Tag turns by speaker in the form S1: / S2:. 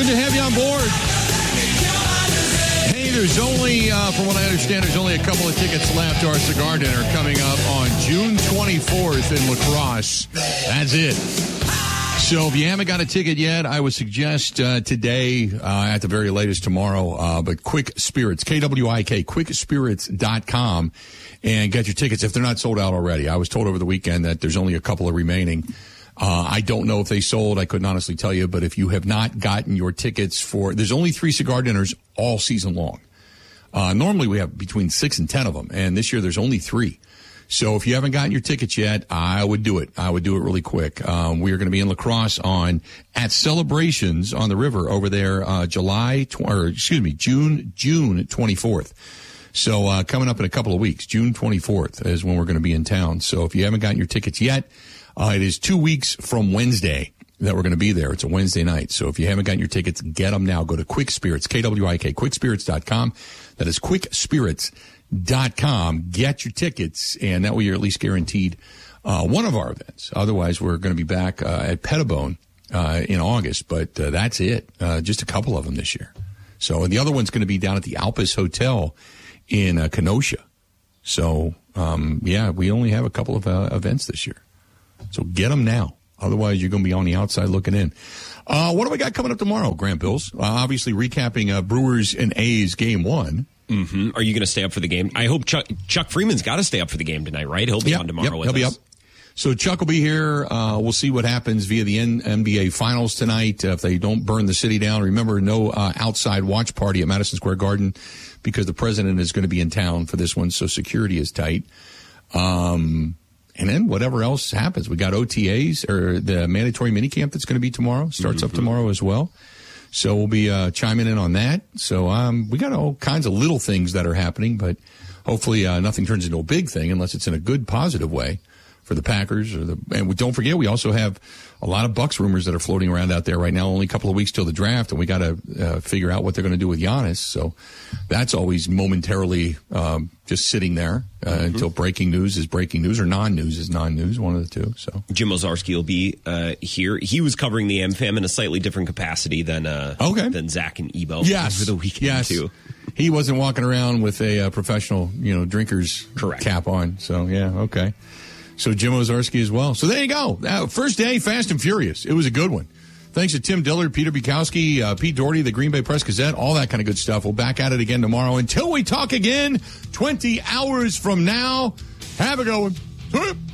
S1: to have you on board. Hey, there's only, from what I understand, there's only a couple of tickets left to our cigar dinner coming up on June 24th in La Crosse. That's it. So if you haven't got a ticket yet, I would suggest today, at the very latest tomorrow, but Quick Spirits, KWIK, quickspirits.com, and get your tickets if they're not sold out already. I was told over the weekend that there's only a couple of remaining. I don't know if they sold. I couldn't honestly tell you, but if you have not gotten your tickets there's only 3 cigar dinners all season long. Normally we have between 6 and 10 of them, and this year there's only 3. So if you haven't gotten your tickets yet, I would do it. I would do it really quick. We are going to be in La Crosse at Celebrations on the river over there, June 24th. So, coming up in a couple of weeks, June 24th is when we're going to be in town. So if you haven't gotten your tickets yet, it is 2 weeks from Wednesday that we're going to be there. It's a Wednesday night. So if you haven't gotten your tickets, get them now. Go to Quick Spirits, KWIK, quickspirits.com. That is quickspirits.com. Get your tickets, and that way you're at least guaranteed one of our events. Otherwise, we're going to be back at Pettibone in August, but that's it. Just a couple of them this year. So, and the other one's going to be down at the Alpes Hotel in Kenosha. So, we only have a couple of events this year. So get them now. Otherwise, you're going to be on the outside looking in. What do we got coming up tomorrow, Grant Bills? Obviously, recapping Brewers and A's Game 1.
S2: Mm-hmm. Are you going to stay up for the game? I hope Chuck Freeman's got to stay up for the game tonight, right? He'll be on tomorrow with us. He'll be up.
S1: So Chuck will be here. We'll see what happens via the NBA Finals tonight. If they don't burn the city down, remember, no outside watch party at Madison Square Garden because the president is going to be in town for this one, so security is tight. And then whatever else happens, we got OTAs or the mandatory minicamp that's going to be tomorrow. Starts up tomorrow as well. So we'll be chiming in on that. So we got all kinds of little things that are happening, but hopefully nothing turns into a big thing unless it's in a good, positive way for the Packers. And don't forget, we also have a lot of Bucs rumors that are floating around out there right now. Only a couple of weeks till the draft, and we got to figure out what they're going to do with Giannis. So that's always momentarily just sitting there until breaking news is breaking news or non-news is non-news, one of the two. So
S2: Jim Ozarski will be here. He was covering the AmFam in a slightly different capacity than Zach and Ebo over the weekend too.
S1: He wasn't walking around with a professional, drinker's cap on. So okay. So Jim Ozarski as well. So there you go. First day, Fast and Furious. It was a good one. Thanks to Tim Dillard, Peter Bukowski, Pete Doherty, the Green Bay Press-Gazette, all that kind of good stuff. We'll back at it again tomorrow. Until we talk again 20 hours from now, have a good one.